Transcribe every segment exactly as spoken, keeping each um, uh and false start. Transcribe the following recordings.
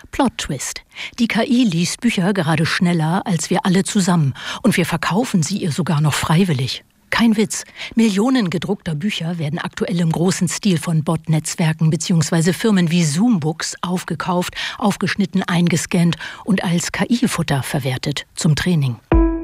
Plot-Twist. Die K I liest Bücher gerade schneller als wir alle zusammen. Und wir verkaufen sie ihr sogar noch freiwillig. Kein Witz. Millionen gedruckter Bücher werden aktuell im großen Stil von Bot-Netzwerken bzw. Firmen wie Zoombooks aufgekauft, aufgeschnitten, eingescannt und als K I-Futter verwertet zum Training.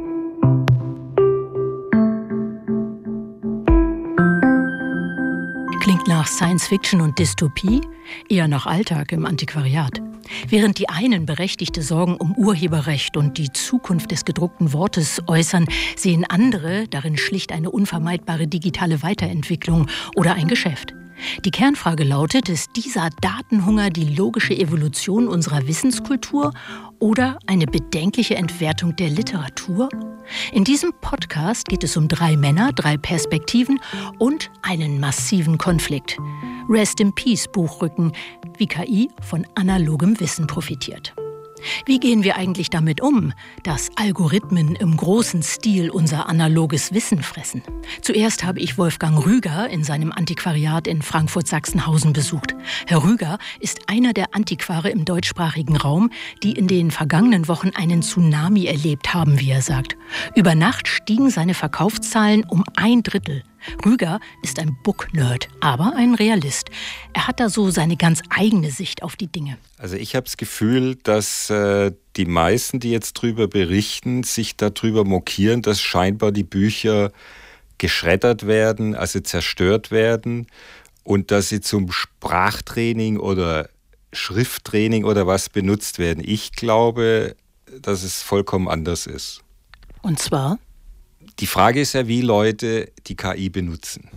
Klingt nach Science-Fiction und Dystopie, eher nach Alltag im Antiquariat. Während die einen berechtigte Sorgen um Urheberrecht und die Zukunft des gedruckten Wortes äußern, sehen andere darin schlicht eine unvermeidbare digitale Weiterentwicklung oder ein Geschäft. Die Kernfrage lautet, ist dieser Datenhunger die logische Evolution unserer Wissenskultur oder eine bedenkliche Entwertung der Literatur? In diesem Podcast geht es um drei Männer, drei Perspektiven und einen massiven Konflikt. Rest in Peace Buchrücken, wie K I von analogem Wissen profitiert. Wie gehen wir eigentlich damit um, dass Algorithmen im großen Stil unser analoges Wissen fressen? Zuerst habe ich Wolfgang Rüger in seinem Antiquariat in Frankfurt-Sachsenhausen besucht. Herr Rüger ist einer der Antiquare im deutschsprachigen Raum, die in den vergangenen Wochen einen Tsunami erlebt haben, wie er sagt. Über Nacht stiegen seine Verkaufszahlen um ein Drittel. Rüger ist ein Book-Nerd, aber ein Realist. Er hat da so seine ganz eigene Sicht auf die Dinge. Also ich habe das Gefühl, dass äh, die meisten, die jetzt drüber berichten, sich darüber mokieren, dass scheinbar die Bücher geschreddert werden, also zerstört werden und dass sie zum Sprachtraining oder Schrifttraining oder was benutzt werden. Ich glaube, dass es vollkommen anders ist. Und zwar? Die Frage ist ja, wie Leute die K I benutzen.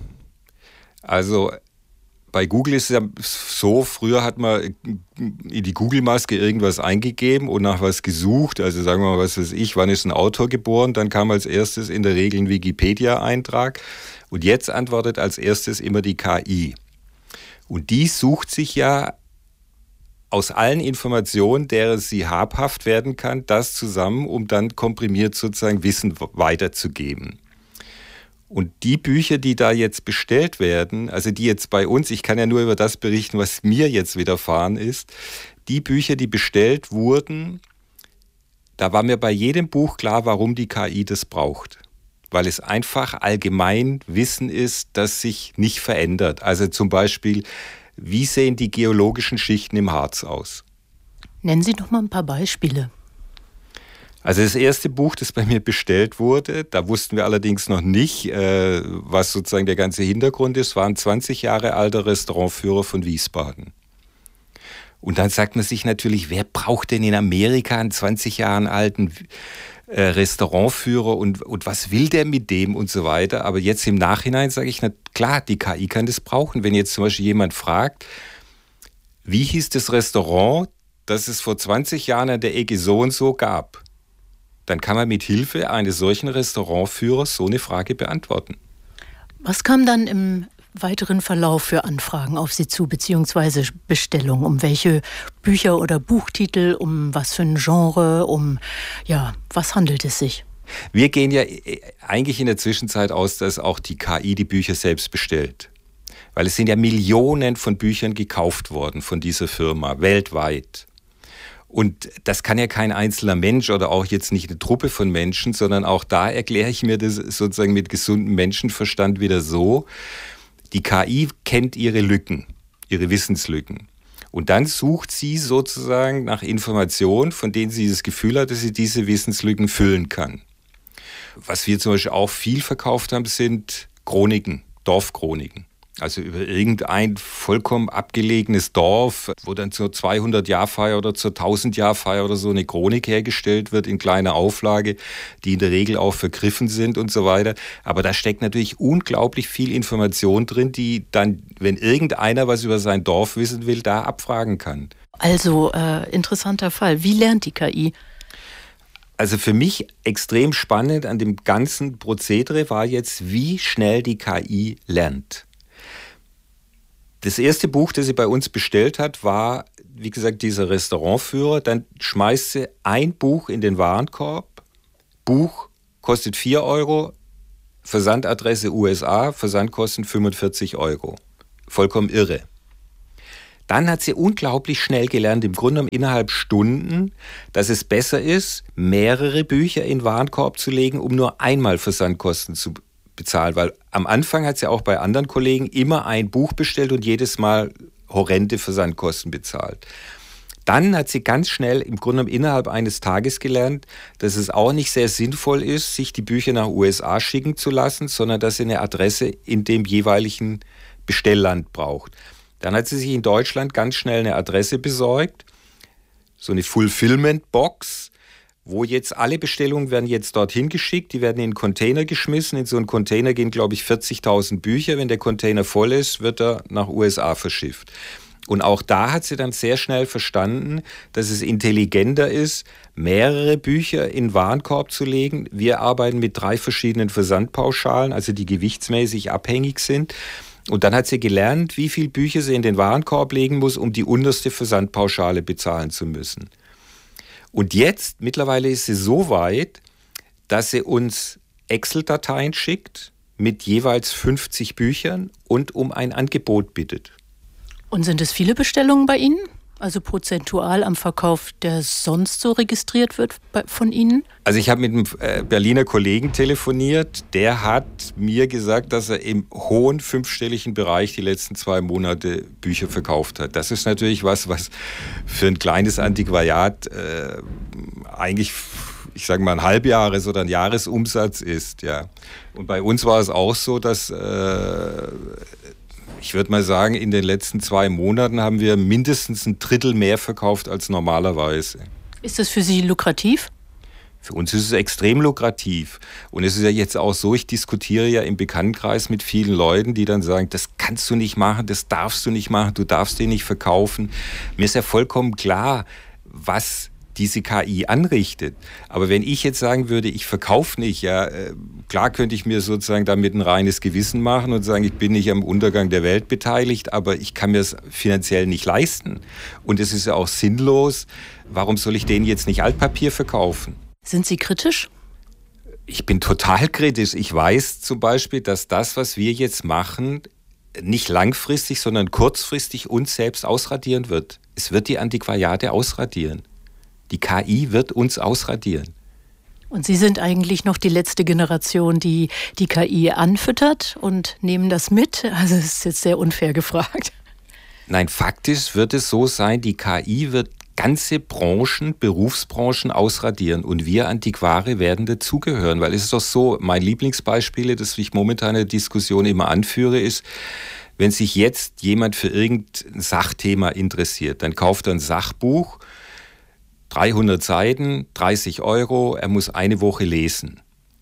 Also bei Google ist es ja so, früher hat man in die Google-Maske irgendwas eingegeben und nach was gesucht. Also sagen wir mal, was weiß ich, wann ist ein Autor geboren? Dann kam als erstes in der Regel ein Wikipedia-Eintrag. Und jetzt antwortet als erstes immer die K I. Und die sucht sich ja aus allen Informationen, derer sie habhaft werden kann, das zusammen, um dann komprimiert sozusagen Wissen weiterzugeben. Und die Bücher, die da jetzt bestellt werden, also die jetzt bei uns, ich kann ja nur über das berichten, was mir jetzt widerfahren ist, die Bücher, die bestellt wurden, da war mir bei jedem Buch klar, warum die K I das braucht. Weil es einfach allgemein Wissen ist, das sich nicht verändert. Also zum Beispiel, wie sehen die geologischen Schichten im Harz aus? Nennen Sie doch mal ein paar Beispiele. Also das erste Buch, das bei mir bestellt wurde, da wussten wir allerdings noch nicht, äh, was sozusagen der ganze Hintergrund ist, war ein zwanzig Jahre alter Restaurantführer von Wiesbaden. Und dann sagt man sich natürlich, wer braucht denn in Amerika einen zwanzig Jahre alten äh, Restaurantführer und, und was will der mit dem und so weiter. Aber jetzt im Nachhinein sage ich, na klar, die K I kann das brauchen. Wenn jetzt zum Beispiel jemand fragt, wie hieß das Restaurant, das es vor zwanzig Jahren an der Ecke so und so gab, dann kann man mit Hilfe eines solchen Restaurantführers so eine Frage beantworten. Was kam dann im weiteren Verlauf für Anfragen auf Sie zu, beziehungsweise Bestellungen? Um welche Bücher oder Buchtitel, um was für ein Genre, um, ja, was handelt es sich? Wir gehen ja eigentlich in der Zwischenzeit aus, dass auch die K I die Bücher selbst bestellt. Weil es sind ja Millionen von Büchern gekauft worden von dieser Firma, weltweit. Und das kann ja kein einzelner Mensch oder auch jetzt nicht eine Truppe von Menschen, sondern auch da erkläre ich mir das sozusagen mit gesundem Menschenverstand wieder so. Die K I kennt ihre Lücken, ihre Wissenslücken. Und dann sucht sie sozusagen nach Informationen, von denen sie das Gefühl hat, dass sie diese Wissenslücken füllen kann. Was wir zum Beispiel auch viel verkauft haben, sind Chroniken, Dorfchroniken. Also über irgendein vollkommen abgelegenes Dorf, wo dann zur zweihundert-Jahr-Feier oder zur tausend-Jahr-Feier oder so eine Chronik hergestellt wird in kleiner Auflage, die in der Regel auch vergriffen sind und so weiter. Aber da steckt natürlich unglaublich viel Information drin, die dann, wenn irgendeiner was über sein Dorf wissen will, da abfragen kann. Also äh, interessanter Fall. Wie lernt die K I? Also für mich extrem spannend an dem ganzen Prozedere war jetzt, wie schnell die K I lernt. Das erste Buch, das sie bei uns bestellt hat, war, wie gesagt, dieser Restaurantführer. Dann schmeißt sie ein Buch in den Warenkorb. Buch kostet vier Euro, Versandadresse U S A, Versandkosten fünfundvierzig Euro. Vollkommen irre. Dann hat sie unglaublich schnell gelernt, im Grunde genommen innerhalb Stunden, dass es besser ist, mehrere Bücher in den Warenkorb zu legen, um nur einmal Versandkosten zu bezahlen. Weil am Anfang hat sie auch bei anderen Kollegen immer ein Buch bestellt und jedes Mal horrende Versandkosten bezahlt. Dann hat sie ganz schnell im Grunde genommen innerhalb eines Tages gelernt, dass es auch nicht sehr sinnvoll ist, sich die Bücher nach U S A schicken zu lassen, sondern dass sie eine Adresse in dem jeweiligen Bestellland braucht. Dann hat sie sich in Deutschland ganz schnell eine Adresse besorgt, so eine Fulfillment-Box, wo jetzt alle Bestellungen werden jetzt dorthin geschickt, die werden in einen Container geschmissen. In so einen Container gehen, glaube ich, vierzigtausend Bücher. Wenn der Container voll ist, wird er nach U S A verschifft. Und auch da hat sie dann sehr schnell verstanden, dass es intelligenter ist, mehrere Bücher in den Warenkorb zu legen. Wir arbeiten mit drei verschiedenen Versandpauschalen, also die gewichtsmäßig abhängig sind. Und dann hat sie gelernt, wie viele Bücher sie in den Warenkorb legen muss, um die unterste Versandpauschale bezahlen zu müssen. Und jetzt, mittlerweile ist sie so weit, dass sie uns Excel-Dateien schickt mit jeweils fünfzig Büchern und um ein Angebot bittet. Und sind es viele Bestellungen bei Ihnen? Also prozentual am Verkauf, der sonst so registriert wird bei, von Ihnen? Also ich habe mit einem äh, Berliner Kollegen telefoniert. Der hat mir gesagt, dass er im hohen fünfstelligen Bereich die letzten zwei Monate Bücher verkauft hat. Das ist natürlich was, was für ein kleines Antiquariat äh, eigentlich, ich sage mal, ein Halbjahres- oder ein Jahresumsatz ist. Ja. Und bei uns war es auch so, dass... Äh, Ich würde mal sagen, in den letzten zwei Monaten haben wir mindestens ein Drittel mehr verkauft als normalerweise. Ist das für Sie lukrativ? Für uns ist es extrem lukrativ. Und es ist ja jetzt auch so, ich diskutiere ja im Bekanntenkreis mit vielen Leuten, die dann sagen, das kannst du nicht machen, das darfst du nicht machen, du darfst den nicht verkaufen. Mir ist ja vollkommen klar, was diese K I anrichtet. Aber wenn ich jetzt sagen würde, ich verkaufe nicht, ja, klar könnte ich mir sozusagen damit ein reines Gewissen machen und sagen, ich bin nicht am Untergang der Welt beteiligt, aber ich kann mir es finanziell nicht leisten. Und es ist ja auch sinnlos. Warum soll ich denen jetzt nicht Altpapier verkaufen? Sind Sie kritisch? Ich bin total kritisch. Ich weiß zum Beispiel, dass das, was wir jetzt machen, nicht langfristig, sondern kurzfristig uns selbst ausradieren wird. Es wird die Antiquariate ausradieren. Die K I wird uns ausradieren. Und Sie sind eigentlich noch die letzte Generation, die die K I anfüttert und nehmen das mit? Also das ist jetzt sehr unfair gefragt. Nein, faktisch wird es so sein, die K I wird ganze Branchen, Berufsbranchen ausradieren und wir Antiquare werden dazugehören. Weil es ist doch so, mein Lieblingsbeispiel, das ich momentan in der Diskussion immer anführe, ist, wenn sich jetzt jemand für irgendein Sachthema interessiert, dann kauft er ein Sachbuch, dreihundert Seiten, dreißig Euro, er muss eine Woche lesen.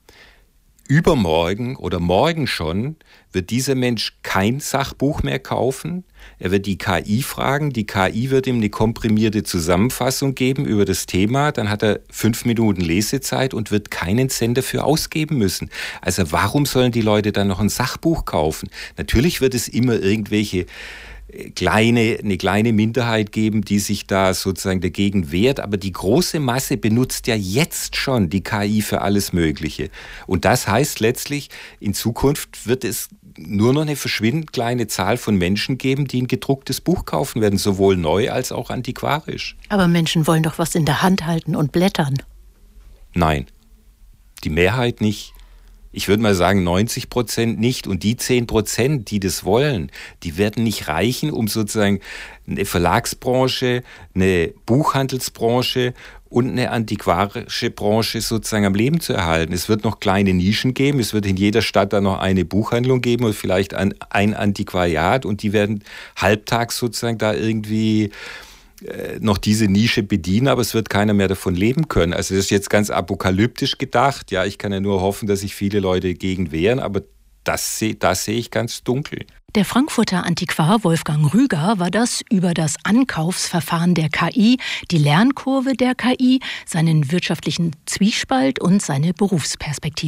Übermorgen oder morgen schon wird dieser Mensch kein Sachbuch mehr kaufen. Er wird die K I fragen, die K I wird ihm eine komprimierte Zusammenfassung geben über das Thema, dann hat er fünf Minuten Lesezeit und wird keinen Cent dafür ausgeben müssen. Also warum sollen die Leute dann noch ein Sachbuch kaufen? Natürlich wird es immer irgendwelche Kleine, eine kleine Minderheit geben, die sich da sozusagen dagegen wehrt. Aber die große Masse benutzt ja jetzt schon die K I für alles Mögliche. Und das heißt letztlich, in Zukunft wird es nur noch eine verschwindend kleine Zahl von Menschen geben, die ein gedrucktes Buch kaufen werden, sowohl neu als auch antiquarisch. Aber Menschen wollen doch was in der Hand halten und blättern. Nein, die Mehrheit nicht. Ich würde mal sagen, neunzig Prozent nicht. Und die zehn Prozent, die das wollen, die werden nicht reichen, um sozusagen eine Verlagsbranche, eine Buchhandelsbranche und eine antiquarische Branche sozusagen am Leben zu erhalten. Es wird noch kleine Nischen geben. Es wird in jeder Stadt dann noch eine Buchhandlung geben und vielleicht ein, ein Antiquariat. Und die werden halbtags sozusagen da irgendwie noch diese Nische bedienen, aber es wird keiner mehr davon leben können. Also das ist jetzt ganz apokalyptisch gedacht. Ja, ich kann ja nur hoffen, dass sich viele Leute dagegen wehren, aber das sehe das sehe ich ganz dunkel. Der Frankfurter Antiquar Wolfgang Rüger war das über das Ankaufsverfahren der K I, die Lernkurve der K I, seinen wirtschaftlichen Zwiespalt und seine Berufsperspektive.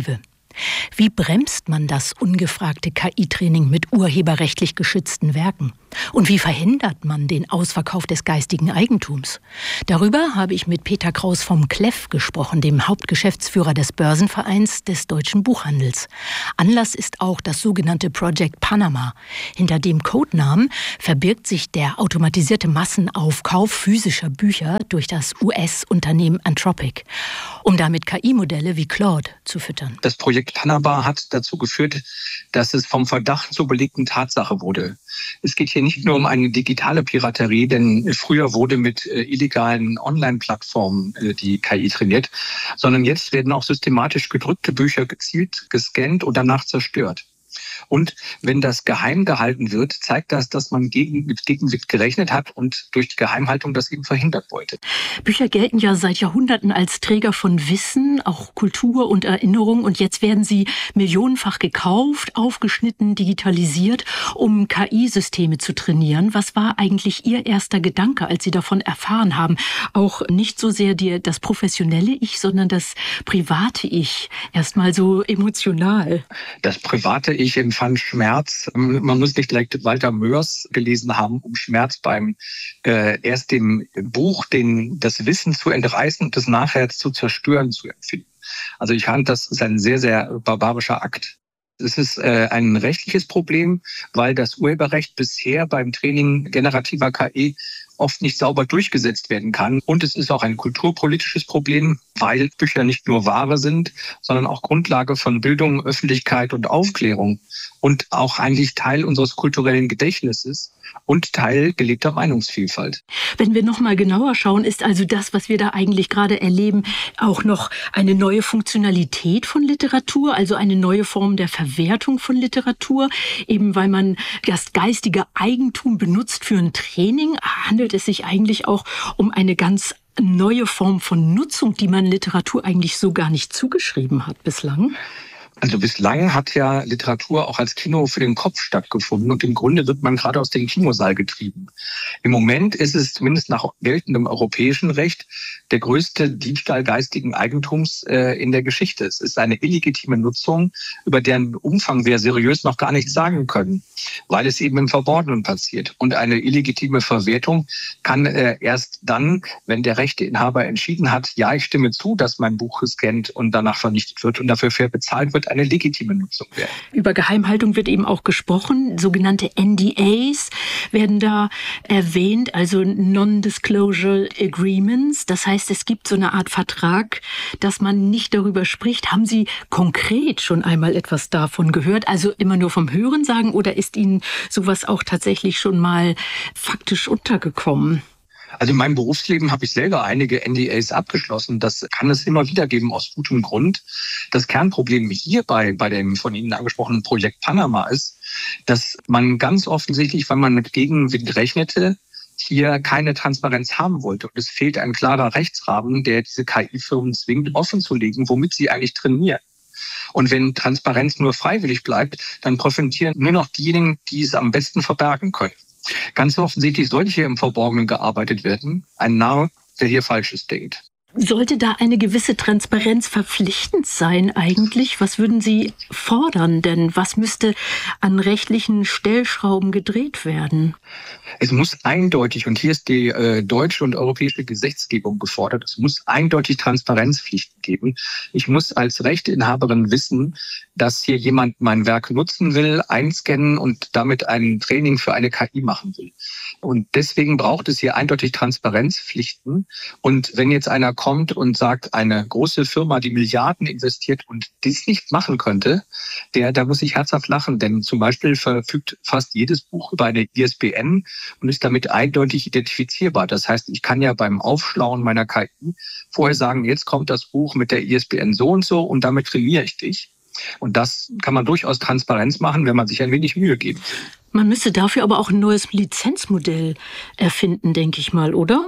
Wie bremst man das ungefragte K I-Training mit urheberrechtlich geschützten Werken? Und wie verhindert man den Ausverkauf des geistigen Eigentums? Darüber habe ich mit Peter Kraus vom K L E F gesprochen, dem Hauptgeschäftsführer des Börsenvereins des deutschen Buchhandels. Anlass ist auch das sogenannte Project Panama. Hinter dem Codenamen verbirgt sich der automatisierte Massenaufkauf physischer Bücher durch das U S-Unternehmen Anthropic, um damit K I-Modelle wie Claude zu füttern. Das Projekt Panama hat dazu geführt, dass es vom Verdacht zur belegten Tatsache wurde. Es geht hier nicht nur um eine digitale Piraterie, denn früher wurde mit äh, illegalen Online-Plattformen äh, die K I trainiert, sondern jetzt werden auch systematisch gedrückte Bücher gezielt gescannt und danach zerstört. Und wenn das geheim gehalten wird, zeigt das, dass man gegen, mit Gegenwind gerechnet hat und durch die Geheimhaltung das eben verhindert wollte. Bücher gelten ja seit Jahrhunderten als Träger von Wissen, auch Kultur und Erinnerung. Und jetzt werden sie millionenfach gekauft, aufgeschnitten, digitalisiert, um K I-Systeme zu trainieren. Was war eigentlich Ihr erster Gedanke, als Sie davon erfahren haben? Auch nicht so sehr die, das professionelle Ich, sondern das private Ich. Erstmal so emotional. Das private Ich empfand Schmerz. Man muss nicht direkt Walter Mörs gelesen haben, um Schmerz beim äh, erst dem Buch, den, das Wissen zu entreißen und das nachher zu zerstören zu empfinden. Also ich fand, das ist ein sehr, sehr barbarischer Akt. Es ist äh, ein rechtliches Problem, weil das Urheberrecht bisher beim Training generativer K I oft nicht sauber durchgesetzt werden kann. Und es ist auch ein kulturpolitisches Problem, weil Bücher nicht nur Ware sind, sondern auch Grundlage von Bildung, Öffentlichkeit und Aufklärung und auch eigentlich Teil unseres kulturellen Gedächtnisses und Teil gelebter Meinungsvielfalt. Wenn wir noch mal genauer schauen, ist also das, was wir da eigentlich gerade erleben, auch noch eine neue Funktionalität von Literatur, also eine neue Form der Verwertung von Literatur, eben weil man das geistige Eigentum benutzt für ein Training, handelt es sich eigentlich auch um eine ganz neue Form von Nutzung, die man Literatur eigentlich so gar nicht zugeschrieben hat bislang. Also bislang hat ja Literatur auch als Kino für den Kopf stattgefunden und im Grunde wird man gerade aus dem Kinosaal getrieben. Im Moment ist es zumindest nach geltendem europäischen Recht der größte Diebstahl geistigen Eigentums äh, in der Geschichte. Es ist eine illegitime Nutzung, über deren Umfang wir seriös noch gar nichts sagen können, weil es eben im Verborgenen passiert. Und eine illegitime Verwertung kann äh, erst dann, wenn der Rechteinhaber entschieden hat, ja, ich stimme zu, dass mein Buch gescannt und danach vernichtet wird und dafür fair bezahlt wird, eine legitime Nutzung werden. Über Geheimhaltung wird eben auch gesprochen. Sogenannte N D As werden da erwähnt, also Non-Disclosure Agreements. Das heißt, es gibt so eine Art Vertrag, dass man nicht darüber spricht. Haben Sie konkret schon einmal etwas davon gehört? Also immer nur vom Hörensagen oder ist Ihnen sowas auch tatsächlich schon mal faktisch untergekommen? Also in meinem Berufsleben habe ich selber einige N D As abgeschlossen. Das kann es immer wieder geben aus gutem Grund. Das Kernproblem hierbei bei dem von Ihnen angesprochenen Projekt Panama ist, dass man ganz offensichtlich, wenn man mit Gegenwind rechnete, hier keine Transparenz haben wollte. Und es fehlt ein klarer Rechtsrahmen, der diese K I-Firmen zwingt, offenzulegen, womit sie eigentlich trainieren. Und wenn Transparenz nur freiwillig bleibt, dann profitieren nur noch diejenigen, die es am besten verbergen können. Ganz offensichtlich sollte hier im Verborgenen gearbeitet werden. Ein Narr, der hier Falsches denkt. Sollte da eine gewisse Transparenz verpflichtend sein eigentlich? Was würden Sie fordern? Denn was müsste an rechtlichen Stellschrauben gedreht werden? Es muss eindeutig, und hier ist die äh, deutsche und europäische Gesetzgebung gefordert, es muss eindeutig Transparenzpflichten geben. Ich muss als Rechteinhaberin wissen, dass hier jemand mein Werk nutzen will, einscannen und damit ein Training für eine K I machen will. Und deswegen braucht es hier eindeutig Transparenzpflichten. Und wenn jetzt einer kommt und sagt, eine große Firma, die Milliarden investiert und dies nicht machen könnte, der, da muss ich herzhaft lachen, denn zum Beispiel verfügt fast jedes Buch über eine I S B N und ist damit eindeutig identifizierbar. Das heißt, ich kann ja beim Aufschlauen meiner K I vorher sagen, jetzt kommt das Buch mit der I S B N so und so und damit trainiere ich dich. Und das kann man durchaus Transparenz machen, wenn man sich ein wenig Mühe gibt. Man müsste dafür aber auch ein neues Lizenzmodell erfinden, denke ich mal, oder?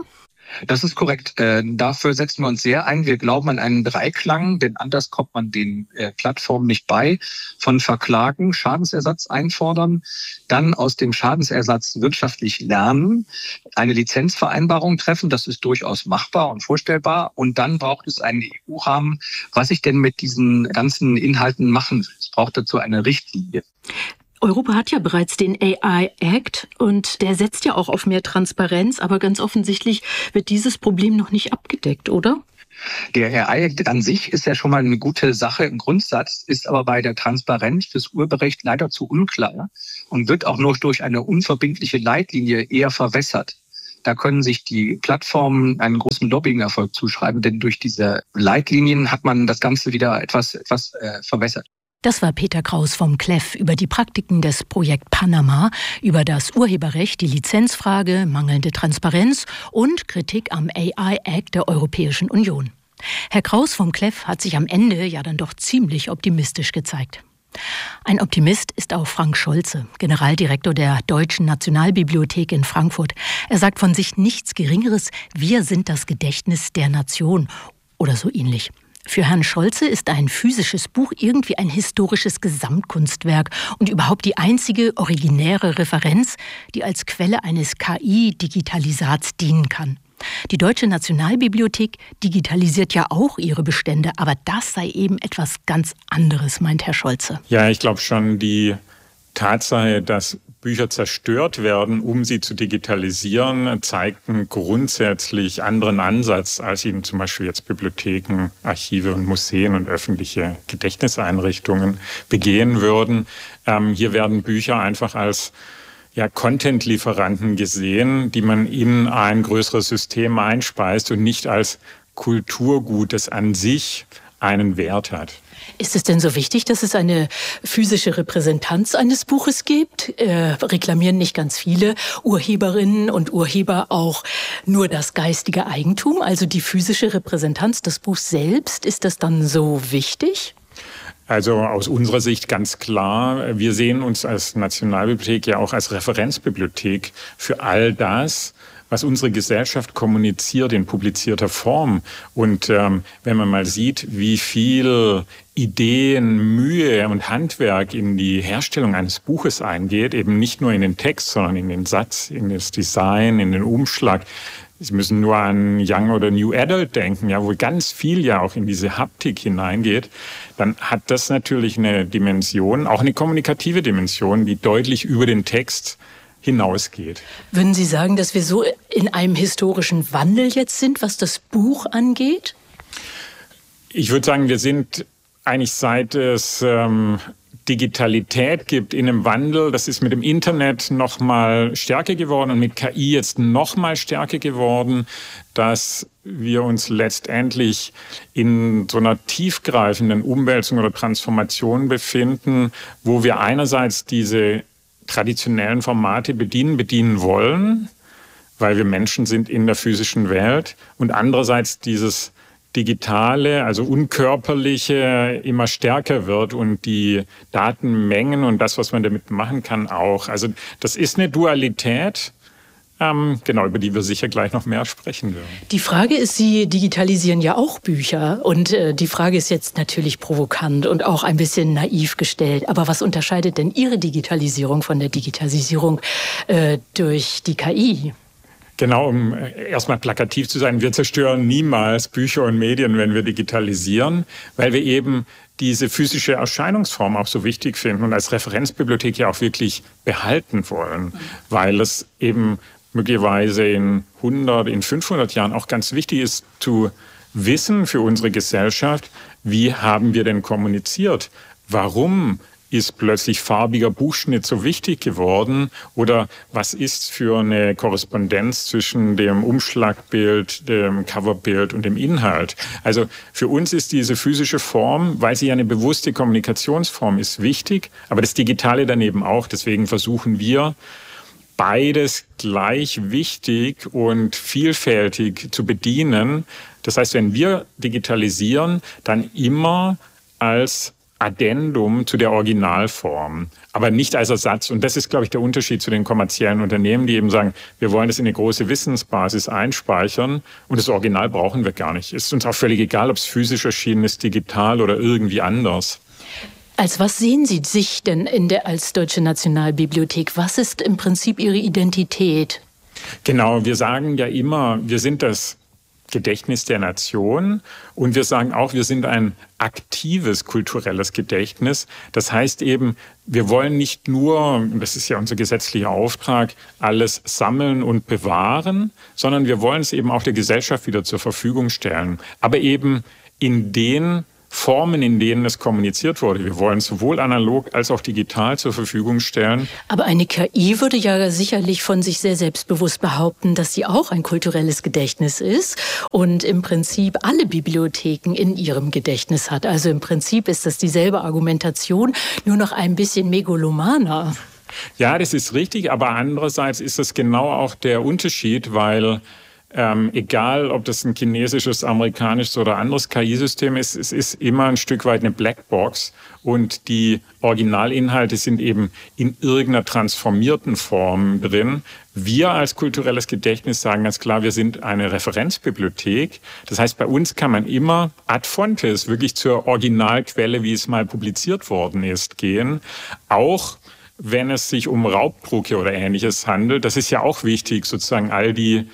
Das ist korrekt. Äh, dafür setzen wir uns sehr ein. Wir glauben an einen Dreiklang, denn anders kommt man den äh, Plattformen nicht bei. Von Verklagen, Schadensersatz einfordern, dann aus dem Schadensersatz wirtschaftlich lernen, eine Lizenzvereinbarung treffen, das ist durchaus machbar und vorstellbar. Und dann braucht es einen E U-Rahmen, was ich denn mit diesen ganzen Inhalten machen will. Es braucht dazu eine Richtlinie. Europa hat ja bereits den A I Act und der setzt ja auch auf mehr Transparenz, aber ganz offensichtlich wird dieses Problem noch nicht abgedeckt, oder? Der A I Act an sich ist ja schon mal eine gute Sache im Grundsatz, ist aber bei der Transparenz fürs Urheberrecht leider zu unklar und wird auch nur durch eine unverbindliche Leitlinie eher verwässert. Da können sich die Plattformen einen großen Lobbying-Erfolg zuschreiben, denn durch diese Leitlinien hat man das Ganze wieder etwas, etwas äh, verwässert. Das war Peter Kraus vom K L E F über die Praktiken des Projekt Panama, über das Urheberrecht, die Lizenzfrage, mangelnde Transparenz und Kritik am A I Act der Europäischen Union. Herr Kraus vom K L E F hat sich am Ende ja dann doch ziemlich optimistisch gezeigt. Ein Optimist ist auch Frank Scholze, Generaldirektor der Deutschen Nationalbibliothek in Frankfurt. Er sagt von sich nichts Geringeres, wir sind das Gedächtnis der Nation oder so ähnlich. Für Herrn Scholze ist ein physisches Buch irgendwie ein historisches Gesamtkunstwerk und überhaupt die einzige originäre Referenz, die als Quelle eines K I-Digitalisats dienen kann. Die Deutsche Nationalbibliothek digitalisiert ja auch ihre Bestände, aber das sei eben etwas ganz anderes, meint Herr Scholze. Ja, ich glaube schon, die Tatsache, dass Bücher zerstört werden, um sie zu digitalisieren, zeigt einen grundsätzlich anderen Ansatz, als ihn zum Beispiel jetzt Bibliotheken, Archive und Museen und öffentliche Gedächtniseinrichtungen begehen würden. Ähm, hier werden Bücher einfach als ja, Content-Lieferanten gesehen, die man in ein größeres System einspeist und nicht als Kulturgut, das an sich einen Wert hat. Ist es denn so wichtig, dass es eine physische Repräsentanz eines Buches gibt? Äh, reklamieren nicht ganz viele Urheberinnen und Urheber auch nur das geistige Eigentum, also die physische Repräsentanz des Buchs selbst? Ist das dann so wichtig? Also aus unserer Sicht ganz klar, wir sehen uns als Nationalbibliothek ja auch als Referenzbibliothek für all das, was unsere Gesellschaft kommuniziert in publizierter Form. Und ähm, wenn man mal sieht, wie viel Ideen, Mühe und Handwerk in die Herstellung eines Buches eingeht, eben nicht nur in den Text, sondern in den Satz, in das Design, in den Umschlag. Sie müssen nur an Young oder New Adult denken, ja, wo ganz viel ja auch in diese Haptik hineingeht. Dann hat das natürlich eine Dimension, auch eine kommunikative Dimension, die deutlich über den Text hinausgeht. Würden Sie sagen, dass wir so in einem historischen Wandel jetzt sind, was das Buch angeht? Ich würde sagen, wir sind eigentlich seit es ähm, Digitalität gibt in einem Wandel. Das ist mit dem Internet noch mal stärker geworden und mit K I jetzt noch mal stärker geworden, dass wir uns letztendlich in so einer tiefgreifenden Umwälzung oder Transformation befinden, wo wir einerseits diese traditionellen Formate bedienen, bedienen wollen, weil wir Menschen sind in der physischen Welt und andererseits dieses Digitale, also Unkörperliche immer stärker wird und die Datenmengen und das, was man damit machen kann, auch. Also das ist eine Dualität, ähm, genau, über die wir sicher gleich noch mehr sprechen werden. Die Frage ist, Sie digitalisieren ja auch Bücher und äh, die Frage ist jetzt natürlich provokant und auch ein bisschen naiv gestellt. Aber was unterscheidet denn Ihre Digitalisierung von der Digitalisierung äh, durch die K I? Genau, um erstmal plakativ zu sein, wir zerstören niemals Bücher und Medien, wenn wir digitalisieren, weil wir eben diese physische Erscheinungsform auch so wichtig finden und als Referenzbibliothek ja auch wirklich behalten wollen, weil es eben möglicherweise in hundert, in fünfhundert Jahren auch ganz wichtig ist zu wissen für unsere Gesellschaft, wie haben wir denn kommuniziert? Warum ist plötzlich farbiger Buchschnitt so wichtig geworden? Oder was ist für eine Korrespondenz zwischen dem Umschlagbild, dem Coverbild und dem Inhalt? Also für uns ist diese physische Form, weil sie ja eine bewusste Kommunikationsform ist, wichtig, aber das Digitale daneben auch. Deswegen versuchen wir, beides gleich wichtig und vielfältig zu bedienen. Das heißt, wenn wir digitalisieren, dann immer als Addendum zu der Originalform, aber nicht als Ersatz. Und das ist, glaube ich, der Unterschied zu den kommerziellen Unternehmen, die eben sagen, wir wollen das in eine große Wissensbasis einspeichern und das Original brauchen wir gar nicht. Ist uns auch völlig egal, ob es physisch erschienen ist, digital oder irgendwie anders. Als was sehen Sie sich denn in der, als Deutsche Nationalbibliothek? Was ist im Prinzip Ihre Identität? Genau, wir sagen ja immer, wir sind das Gedächtnis der Nation und wir sagen auch, wir sind ein aktives kulturelles Gedächtnis. Das heißt eben, wir wollen nicht nur, das ist ja unser gesetzlicher Auftrag, alles sammeln und bewahren, sondern wir wollen es eben auch der Gesellschaft wieder zur Verfügung stellen. Aber eben in den Formen, in denen es kommuniziert wurde. Wir wollen sowohl analog als auch digital zur Verfügung stellen. Aber eine K I würde ja sicherlich von sich sehr selbstbewusst behaupten, dass sie auch ein kulturelles Gedächtnis ist und im Prinzip alle Bibliotheken in ihrem Gedächtnis hat. Also im Prinzip ist das dieselbe Argumentation, nur noch ein bisschen megalomaner. Ja, das ist richtig, aber andererseits ist das genau auch der Unterschied, weil Ähm, egal, ob das ein chinesisches, amerikanisches oder anderes K I-System ist, es ist immer ein Stück weit eine Blackbox und die Originalinhalte sind eben in irgendeiner transformierten Form drin. Wir als kulturelles Gedächtnis sagen ganz klar, wir sind eine Referenzbibliothek. Das heißt, bei uns kann man immer ad fontes, wirklich zur Originalquelle, wie es mal publiziert worden ist, gehen. Auch wenn es sich um Raubdrucke oder Ähnliches handelt. Das ist ja auch wichtig, sozusagen all die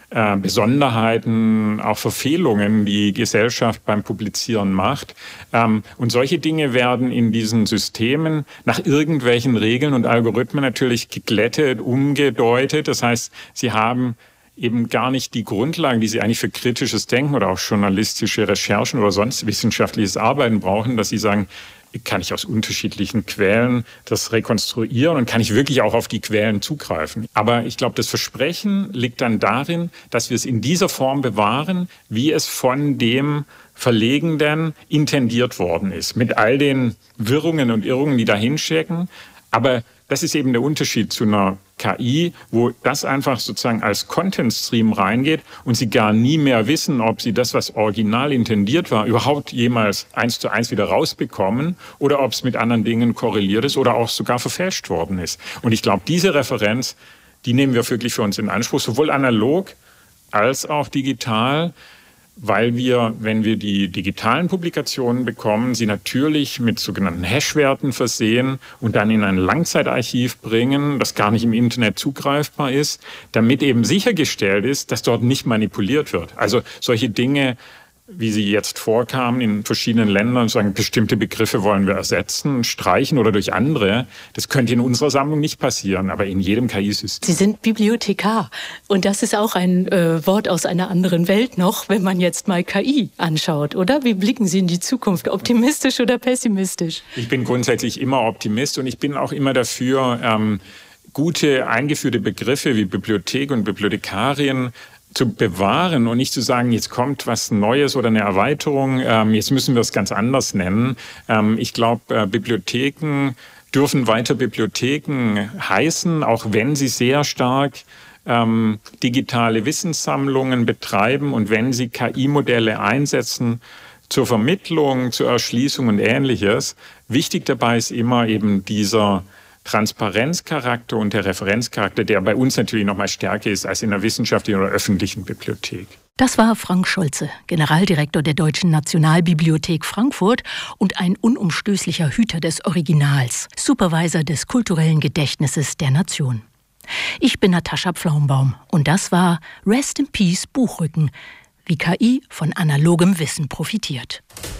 Besonderheiten, auch Verfehlungen, die Gesellschaft beim Publizieren macht. Und solche Dinge werden in diesen Systemen nach irgendwelchen Regeln und Algorithmen natürlich geglättet, umgedeutet. Das heißt, sie haben eben gar nicht die Grundlagen, die sie eigentlich für kritisches Denken oder auch journalistische Recherchen oder sonst wissenschaftliches Arbeiten brauchen, dass sie sagen, kann ich aus unterschiedlichen Quellen das rekonstruieren und kann ich wirklich auch auf die Quellen zugreifen. Aber ich glaube, das Versprechen liegt dann darin, dass wir es in dieser Form bewahren, wie es von dem Verlegenden intendiert worden ist. Mit all den Wirrungen und Irrungen, die dahin stecken. Aber das ist eben der Unterschied zu einer K I, wo das einfach sozusagen als Content-Stream reingeht und sie gar nie mehr wissen, ob sie das, was original intendiert war, überhaupt jemals eins zu eins wieder rausbekommen oder ob es mit anderen Dingen korreliert ist oder auch sogar verfälscht worden ist. Und ich glaube, diese Referenz, die nehmen wir wirklich für uns in Anspruch, sowohl analog als auch digital, weil wir, wenn wir die digitalen Publikationen bekommen, sie natürlich mit sogenannten Hash-Werten versehen und dann in ein Langzeitarchiv bringen, das gar nicht im Internet zugreifbar ist, damit eben sichergestellt ist, dass dort nicht manipuliert wird. Also solche Dinge, wie sie jetzt vorkamen in verschiedenen Ländern, sagen, bestimmte Begriffe wollen wir ersetzen, streichen oder durch andere. Das könnte in unserer Sammlung nicht passieren, aber in jedem K I-System. Sie sind Bibliothekar und das ist auch ein äh, Wort aus einer anderen Welt noch, wenn man jetzt mal K I anschaut, oder? Wie blicken Sie in die Zukunft? Optimistisch oder pessimistisch? Ich bin grundsätzlich immer Optimist und ich bin auch immer dafür, ähm, gute eingeführte Begriffe wie Bibliothek und Bibliothekarin zu bewahren und nicht zu sagen, jetzt kommt was Neues oder eine Erweiterung, ähm, jetzt müssen wir es ganz anders nennen. Ähm, ich glaube, äh, Bibliotheken dürfen weiter Bibliotheken heißen, auch wenn sie sehr stark ähm, digitale Wissenssammlungen betreiben und wenn sie K I-Modelle einsetzen zur Vermittlung, zur Erschließung und Ähnliches. Wichtig dabei ist immer eben dieser Transparenzcharakter und der Referenzcharakter, der bei uns natürlich noch mal stärker ist als in der wissenschaftlichen oder öffentlichen Bibliothek. Das war Frank Scholze, Generaldirektor der Deutschen Nationalbibliothek Frankfurt und ein unumstößlicher Hüter des Originals, Supervisor des kulturellen Gedächtnisses der Nation. Ich bin Natascha Pflaumbaum und das war Rest in Peace Buchrücken, wie K I von analogem Wissen profitiert.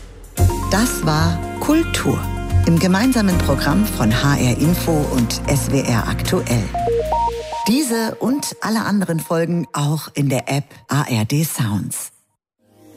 Das war Kultur im gemeinsamen Programm von H R Info und S W R Aktuell. Diese und alle anderen Folgen auch in der App A R D Sounds.